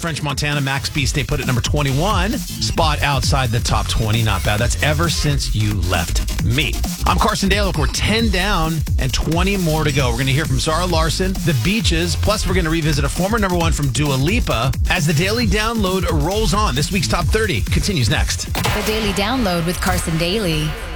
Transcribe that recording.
French Montana, Max B stay put at number 21. Spot outside the top 20. Not bad. That's Ever Since You Left Me. I'm Carson Dale. We're 10 down and 20 more to go. We're going to hear from Zara Larsson, The Beaches, plus we're going to revisit a former number one from Dua Lipa as the Daily Download rolls on. This week's Top 30 continues next. The Daily Download with Carson Daly.